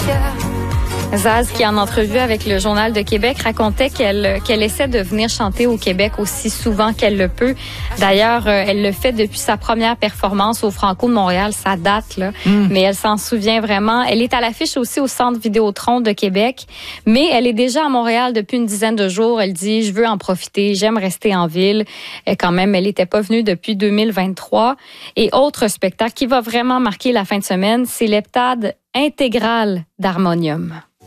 Zaz, qui en entrevue avec le Journal de Québec, racontait qu'elle essaie de venir chanter au Québec aussi souvent qu'elle le peut. D'ailleurs, elle le fait depuis sa première performance au Franco de Montréal. Ça date, là. Mais elle s'en souvient vraiment. Elle est à l'affiche aussi au Centre Vidéotron de Québec. Mais elle est déjà à Montréal depuis une dizaine de jours. Elle dit, je veux en profiter. J'aime rester en ville. Et quand même, elle n'était pas venue depuis 2023. Et autre spectacle qui va vraiment marquer la fin de semaine, c'est l'heptade intégrale d'Harmonium.